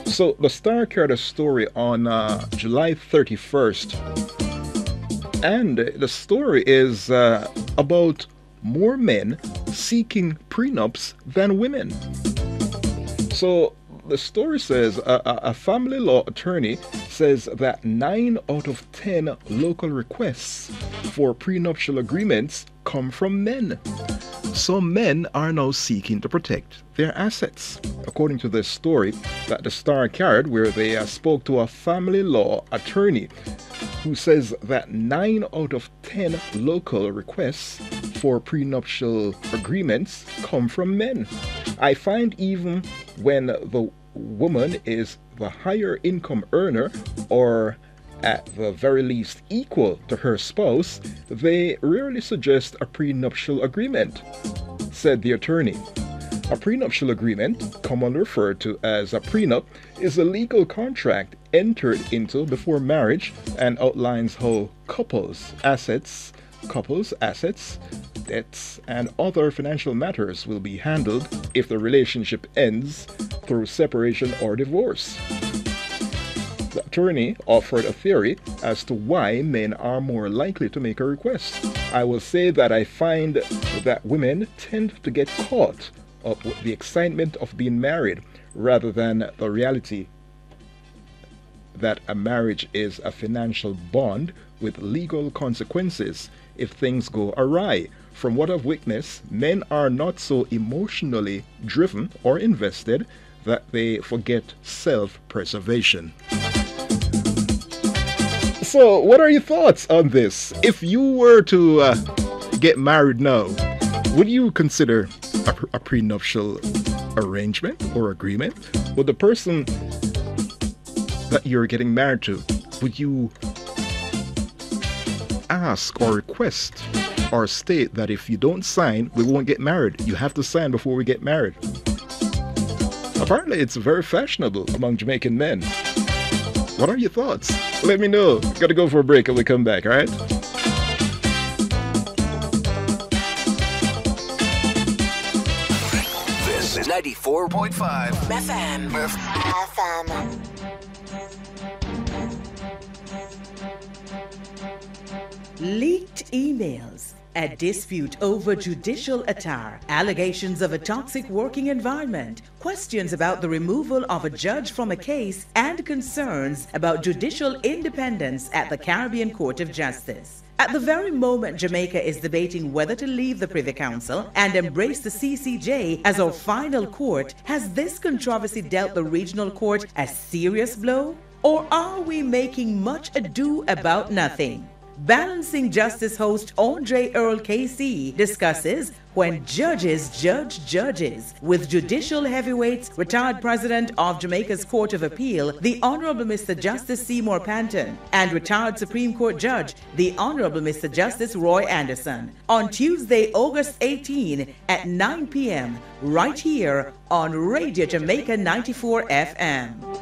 So the Star carried a story on July 31st, and the story is about more men seeking prenups than women. So the story says a family law attorney says that 9 out of 10 local requests for prenuptial agreements come from men. So men are now seeking to protect their assets. According to this story that the Star carried, where they spoke to a family law attorney who says that 9 out of 10 local requests for prenuptial agreements come from men. I find even when the woman is the higher income earner, or at the very least equal to her spouse, they rarely suggest a prenuptial agreement, said the attorney. A prenuptial agreement, commonly referred to as a prenup, is a legal contract entered into before marriage and outlines how couples' assets, debts, and other financial matters will be handled if the relationship ends through separation or divorce. The attorney offered a theory as to why men are more likely to make a request. I will say that I find that women tend to get caught up with the excitement of being married rather than the reality that a marriage is a financial bond with legal consequences if things go awry. From what I've witnessed, men are not so emotionally driven or invested that they forget self-preservation. So, what are your thoughts on this? If you were to get married now, would you consider a prenuptial arrangement or agreement? Would the person that you're getting married to, would you ask or request or state that if you don't sign, we won't get married? You have to sign before we get married. Apparently, it's very fashionable among Jamaican men. What are your thoughts? Let me know. Gotta go for a break and we'll come back, alright? This is 94.5 FM. Leaked emails, a dispute over judicial attire, allegations of a toxic working environment, questions about the removal of a judge from a case, and concerns about judicial independence at the Caribbean Court of Justice. At the very moment Jamaica is debating whether to leave the Privy Council and embrace the CCJ as our final court, has this controversy dealt the regional court a serious blow? Or are we making much ado about nothing? Balancing Justice host Andre Earl KC discusses when judges judge judges with judicial heavyweights, retired president of Jamaica's Court of Appeal, the Honorable Mr. Justice Seymour Panton, and retired Supreme Court Judge, the Honorable Mr. Justice Roy Anderson, on Tuesday, August 18 at 9 p.m. right here on Radio Jamaica 94 FM.